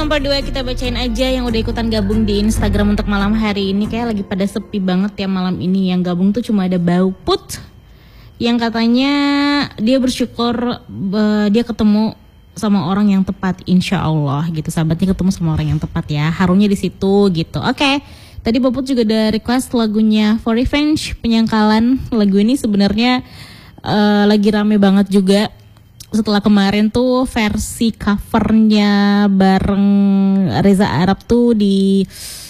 nomor 2 kita bacain aja yang udah ikutan gabung di Instagram untuk malam hari ini. Kayak lagi pada sepi banget ya malam ini. Yang gabung tuh cuma ada Bauput yang katanya dia bersyukur dia ketemu sama orang yang tepat, insya Allah gitu. Sahabatnya ketemu sama orang yang tepat ya, harunya di situ gitu. Oke. Tadi Bauput juga ada request lagunya For Revenge, Penyangkalan. Lagu ini sebenarnya lagi rame banget juga. Setelah kemarin tuh versi covernya bareng Reza Arab tuh di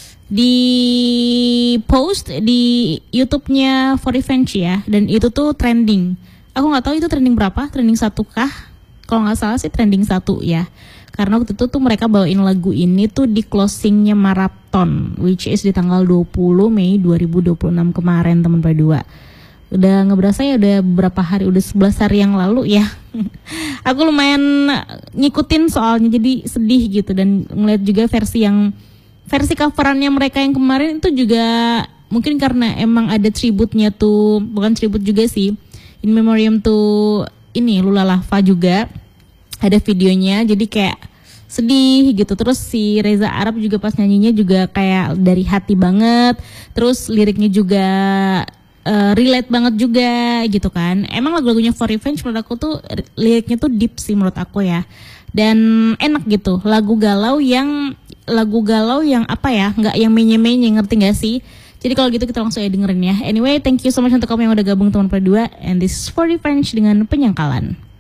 post di YouTube-nya For Revenge ya, dan itu tuh trending. Aku nggak tahu itu trending berapa, trending 1 kah? Kalau nggak salah sih trending 1 ya. Karena waktu itu tuh mereka bawain lagu ini tuh di closingnya maraton, which is di tanggal 20 Mei 2026 kemarin teman berdua. Udah nggak berasa ya, udah beberapa hari, udah 11 hari yang lalu ya. Aku lumayan ngikutin soalnya, jadi sedih gitu. Dan ngeliat juga versi coverannya mereka yang kemarin itu juga mungkin karena emang ada tribute-nya tuh, bukan tribute juga sih, in memoriam tuh ini Lula Lava juga ada videonya, jadi kayak sedih gitu. Terus si Reza Arab juga pas nyanyinya juga kayak dari hati banget, terus liriknya juga relate banget juga gitu kan. Emang lagu-lagunya For Revenge menurut aku tuh liriknya tuh deep sih menurut aku ya, dan enak gitu. Lagu galau yang apa ya, nggak yang menye-menye, ngerti gak sih? Jadi kalau gitu kita langsung aja dengerin ya. Anyway, thank you so much untuk kamu yang udah gabung teman berdua, and this is For Revenge dengan Penyangkalan.